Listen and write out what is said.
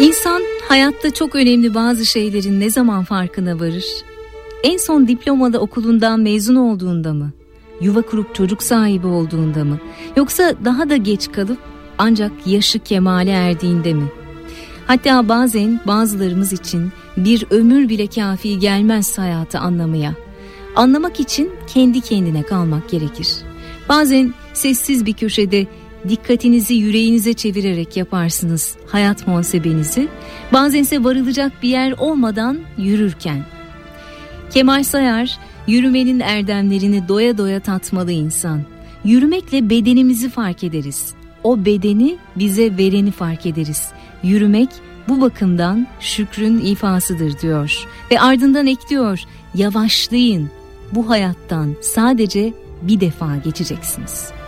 İnsan hayatta çok önemli bazı şeylerin ne zaman farkına varır? En son diplomalı okulundan mezun olduğunda mı? Yuva kurup çocuk sahibi olduğunda mı? Yoksa daha da geç kalıp ancak yaşı kemale erdiğinde mi? Hatta bazen bazılarımız için bir ömür bile kafi gelmez hayatı anlamaya. Anlamak için kendi kendine kalmak gerekir. Bazen sessiz bir köşede dikkatinizi yüreğinize çevirerek yaparsınız hayat muhasebenizi. Bazense varılacak bir yer olmadan yürürken. Kemal Sayar, yürümenin erdemlerini doya doya tatmalı insan. Yürümekle bedenimizi fark ederiz. O bedeni bize vereni fark ederiz. Yürümek bu bakımdan şükrün ifasıdır diyor. Ve ardından ekliyor, yavaşlayın. Bu hayattan sadece bir defa geçeceksiniz.